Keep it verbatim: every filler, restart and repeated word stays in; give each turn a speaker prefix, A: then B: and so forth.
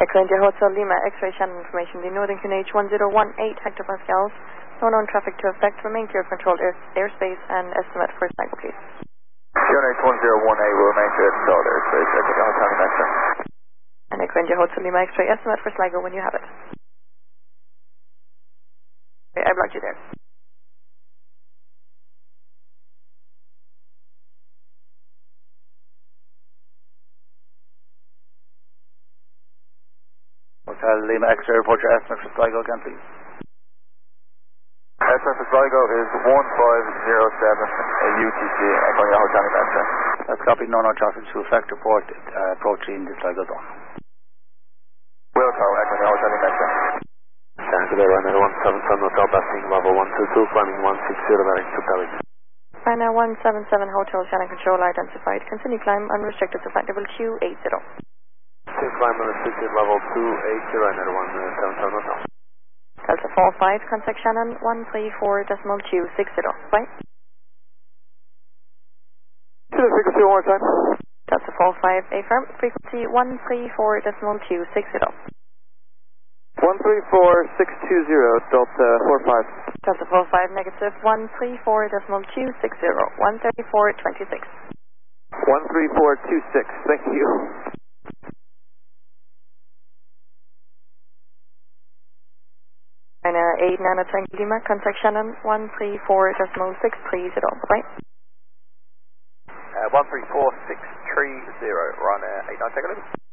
A: India Hotel Lima, X-ray channel information, the Northern Q N H one zero one eight hectopascals, no known traffic to affect, remain clear of controlled air, airspace and estimate for cycle, please.
B: Q N H one zero one eight will remain clear of controlled airspace, India Hotel Lima X-ray.
A: And India Hotel Lima, X-ray estimate for Sligo when you have it. Okay, I blocked you there.
C: Hotel Lima X-ray, report your estimate for Sligo again, please.
B: Estimate for Sligo is one five zero seven U T C, Echo Hotel Lima X-ray.
C: That's copy, no no traffic to effect, report uh, approaching the Sligo zone.
B: Wilco, Echo Hotel Lima X-ray.
D: Stand today, runway one seven seven Hotel, passing level one two two, climbing one six zero, direct to Paris.
A: Runway one seven seven Hotel, channel control identified. Continue climb unrestricted to flight level two eight zero.
D: Two climb unrestricted level two eight zero, another one seven seven Hotel.
A: Delta four five, contact Shannon one three four decimal two six zero. Right?
B: To the frequency one more time.
A: Delta four five, affirm, frequency one three four decimal two six zero.
B: one three four six two zero, Delta four five.
A: Delta four five, negative one three four decimal two six zero, one thirty-four twenty-six.
B: one three four two six, thank you.
A: And uh, eight Nano Tango Lima, contact Shannon one three four decimal six three zero, right?
E: Uh, one three four six three zero, run uh, eight nine Tango Lima.